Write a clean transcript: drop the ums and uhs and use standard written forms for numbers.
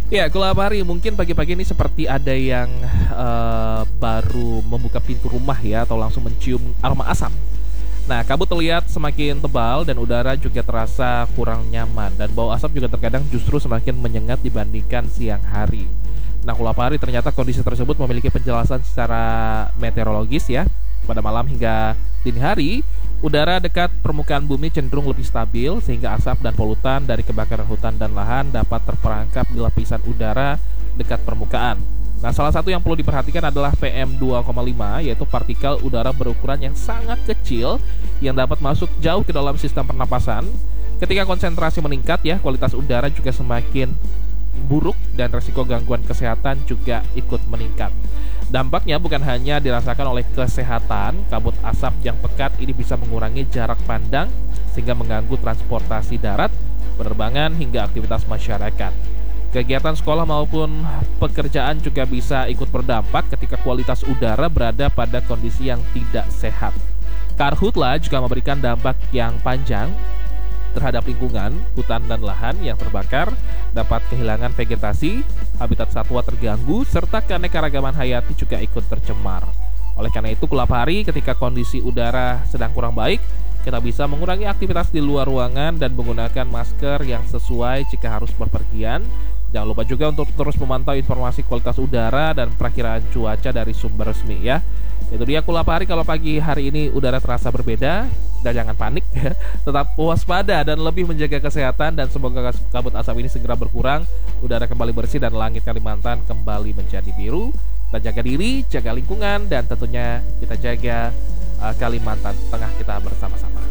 Ya, kalau hari mungkin pagi-pagi ini seperti ada yang baru membuka pintu rumah ya, atau langsung mencium aroma asap. Nah, kabut terlihat semakin tebal dan udara juga terasa kurang nyaman. Dan bau asap juga terkadang justru semakin menyengat dibandingkan siang hari. Nah, kalau hari ternyata kondisi tersebut memiliki penjelasan secara meteorologis ya. Pada malam hingga dini hari, udara dekat permukaan bumi cenderung lebih stabil sehingga asap dan polutan dari kebakaran hutan dan lahan dapat terperangkap di lapisan udara dekat permukaan. Nah, salah satu yang perlu diperhatikan adalah PM2,5, yaitu partikel udara berukuran yang sangat kecil yang dapat masuk jauh ke dalam sistem pernapasan. Ketika konsentrasi meningkat ya, kualitas udara juga semakin buruk dan risiko gangguan kesehatan juga ikut meningkat. Dampaknya bukan hanya dirasakan oleh kesehatan, kabut asap yang pekat ini bisa mengurangi jarak pandang sehingga mengganggu transportasi darat, penerbangan hingga aktivitas masyarakat. Kegiatan sekolah maupun pekerjaan juga bisa ikut berdampak ketika kualitas udara berada pada kondisi yang tidak sehat. Karhutla juga memberikan dampak yang panjang terhadap lingkungan, hutan dan lahan yang terbakar, dapat kehilangan vegetasi, habitat satwa terganggu, serta keanekaragaman hayati juga ikut tercemar. Oleh karena itu, kelap hari ketika kondisi udara sedang kurang baik, kita bisa mengurangi aktivitas di luar ruangan dan menggunakan masker yang sesuai jika harus berpergian. Jangan lupa juga untuk terus memantau informasi kualitas udara dan perakiraan cuaca dari sumber resmi ya. Itu dia kulap hari kalau pagi hari ini udara terasa berbeda. Dan jangan panik ya. Tetap waspada dan lebih menjaga kesehatan, dan semoga kabut asap ini segera berkurang, udara kembali bersih dan langit Kalimantan kembali menjadi biru. Kita jaga diri, jaga lingkungan, dan tentunya kita jaga Kalimantan Tengah kita bersama-sama.